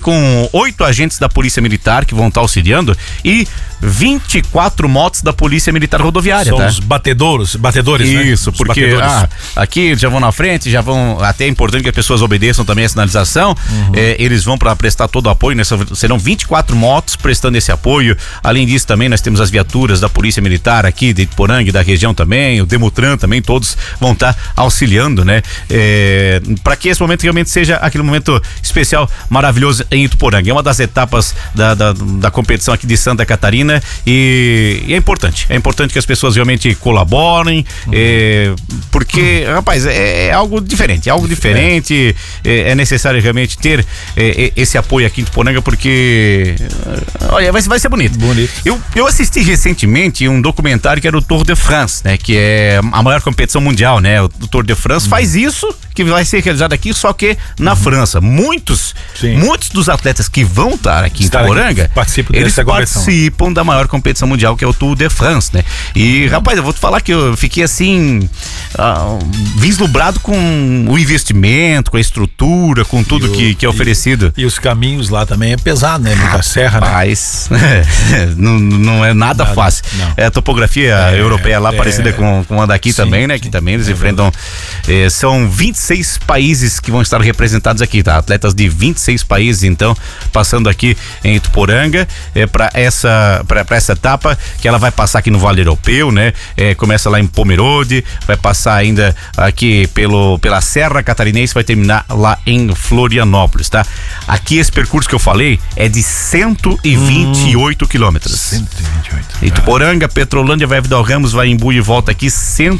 com 8 agentes da Polícia Militar que vão estar auxiliando e 24 motos da Polícia Militar Rodoviária. São tá? os batedores, Isso, né? porque aqui já vão na frente, já vão. Até é importante que as pessoas obedeçam também a sinalização. Eles vão para prestar todo o apoio, né? Serão 24 motos prestando esse apoio. Além disso, também nós temos as viaturas da Polícia Militar aqui de Ituporanga e da região também, o Demutran também, todos vão estar auxiliando, né? Para que esse momento realmente seja aquele momento especial, maravilhoso em Ituporanga. É uma das etapas da competição aqui de Santa Catarina e é importante que as pessoas realmente colaborem, porque, rapaz, é algo diferente, é necessário realmente ter esse apoio aqui em Ituporanga, porque olha, vai ser bonito. Eu assisti recentemente um documentário que era o Tour de France, né, que é a maior competição mundial, né, o Tour de France faz isso, que vai ser realizado aqui, só que na França. Muitos dos atletas que vão estar aqui em Ituporanga, eles participam da maior competição mundial, que é o Tour de France, né? E, rapaz, eu vou te falar que eu fiquei assim, vislumbrado com o investimento, com a estrutura, com tudo que é oferecido. E os caminhos lá também é pesado, né? Muita serra, né? Mas não é nada fácil. Não. É a topografia europeia lá, parecida com a daqui também, né? Que também eles enfrentam. São 26 países que vão estar representados aqui, tá? Atletas de 26 países, então, passando aqui em Ituporanga, para essa etapa, que ela vai passar aqui no Vale Europeu, né? Começa lá em Pomerode, vai passar ainda aqui pela Serra Catarinense, vai terminar lá em Florianópolis, tá? Aqui esse percurso que eu falei é de 128 quilômetros. 128. Ituporanga, Petrolândia, vai Vidal Ramos, vai Imbu e volta aqui,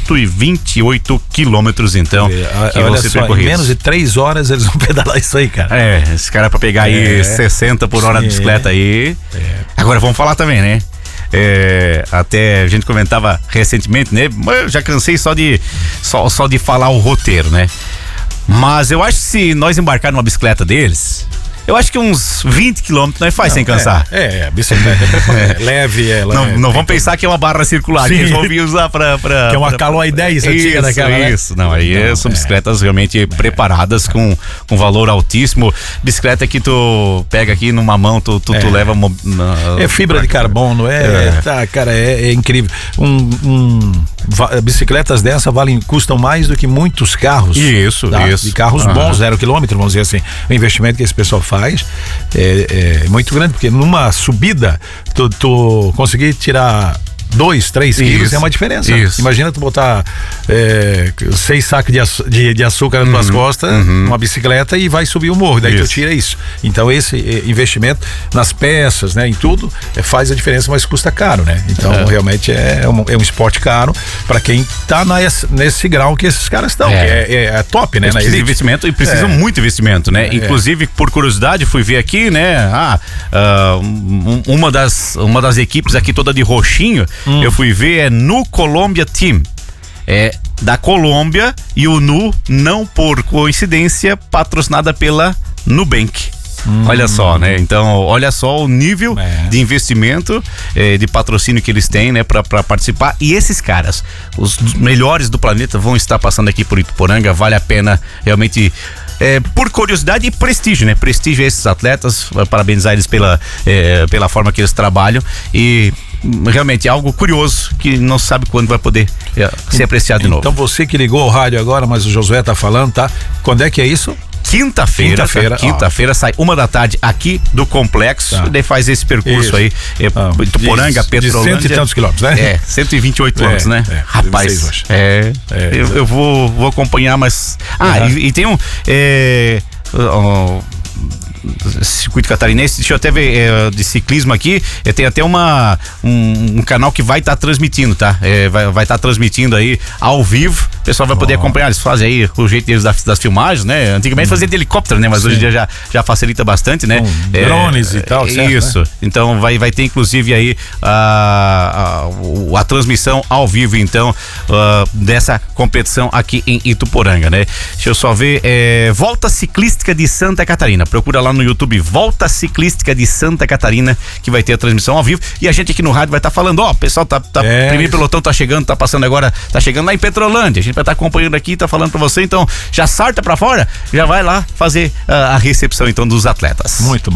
128 quilômetros, então, que vão ser percorridos. Em menos de 3 horas eles vão pedalar isso aí, cara. Esse cara pra pegar aí 60 por hora de bicicleta aí. Agora vamos falar também, né? Até a gente comentava recentemente, né? Eu já cansei só de falar o roteiro, né? Mas eu acho que se nós embarcar numa bicicleta deles, eu acho que uns 20 quilômetros nós faz sem cansar. A bicicleta é leve. Não vamos pensar que é uma barra circular, que eles vão vir usar pra que é uma Caloi 10 antiga daquela, isso, né? Não, aí são bicicletas realmente preparadas com valor altíssimo. Bicicleta que tu pega aqui numa mão, tu leva... fibra de carbono, cara, é incrível. Bicicletas dessa custam mais do que muitos carros. Isso. De carros bons, 0 quilômetro, vamos dizer assim. O investimento que esse pessoal faz é muito grande, porque numa subida tu conseguir tirar 2, 3 quilos é uma diferença. Imagina tu botar 6 sacos de açúcar nas tuas costas, numa bicicleta, e vai subir o morro, daí tu tira isso. Então esse investimento nas peças, né, em tudo, faz a diferença, mas custa caro, né? Então realmente é um esporte caro para quem tá nesse grau que esses caras estão, que é top, né? Precisa de investimento, e precisa muito investimento, né? Inclusive, por curiosidade, fui ver aqui, né? Uma das equipes aqui toda de roxinho, eu fui ver, no Columbia Team. Da Colômbia, e o Nu, não por coincidência, patrocinada pela Nubank. Olha só, né? Então, olha só o nível de investimento, de patrocínio que eles têm, né? Pra participar. E esses caras, os melhores do planeta, vão estar passando aqui por Ituporanga. Vale a pena realmente... por curiosidade e prestígio, né? Prestígio a esses atletas, parabenizar eles pela forma que eles trabalham, e realmente é algo curioso que não sabe quando vai poder ser apreciado de novo. Então você que ligou ao rádio agora, mas o Josué tá falando, tá? Quando é que é isso? Quinta-feira sai 1h aqui do complexo, daí faz esse percurso aí, Ituporanga, Petrolândia. De 100 e tantos quilômetros, né? 128 quilômetros, né? Rapaz, eu vou acompanhar, mas... E tem circuito catarinense, deixa eu até ver, de ciclismo aqui, tem até um canal que vai estar transmitindo, tá? Vai estar transmitindo aí ao vivo, o pessoal vai poder acompanhar. Eles fazem aí o jeito deles das filmagens, né? Antigamente fazia de helicóptero, né? Mas hoje em dia já facilita bastante, né? Drones e tal, certo, isso, né? Então vai ter inclusive aí a transmissão ao vivo, então, dessa competição aqui em Ituporanga, né? Deixa eu só ver, Volta Ciclística de Santa Catarina, procura lá no YouTube, Volta Ciclística de Santa Catarina, que vai ter a transmissão ao vivo, e a gente aqui no rádio vai estar falando, o pessoal primeiro pelotão tá chegando, tá passando agora, tá chegando lá em Petrolândia, a gente vai estar acompanhando aqui, tá falando pra você, então já sarta pra fora, já vai lá fazer a recepção então dos atletas. Muito bom.